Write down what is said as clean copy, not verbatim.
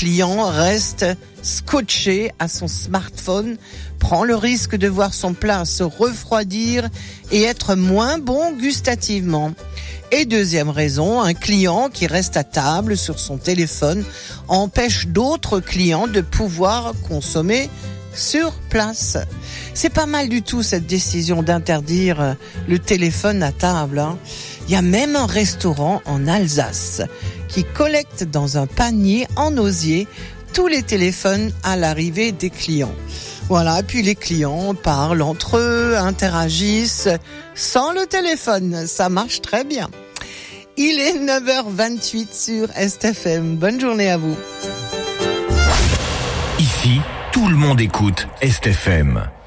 client reste scotché à son smartphone, prend le risque de voir son plat se refroidir et être moins bon gustativement. Et deuxième raison, un client qui reste à table sur son téléphone empêche d'autres clients de pouvoir consommer sur place. C'est pas mal du tout cette décision d'interdire le téléphone à table, hein. Il y a même un restaurant en Alsace qui collecte dans un panier en osier tous les téléphones à l'arrivée des clients. Voilà, et puis les clients parlent entre eux, interagissent sans le téléphone. Ça marche très bien. Il est 9h28 sur STFM. Bonne journée à vous. Ici, tout le monde écoute STFM.